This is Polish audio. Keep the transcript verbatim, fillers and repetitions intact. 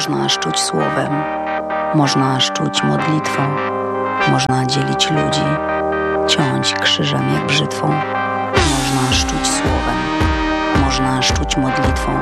Można szczuć słowem, można szczuć modlitwą, można dzielić ludzi, ciąć krzyżem jak brzytwą. Można szczuć słowem, można szczuć modlitwą,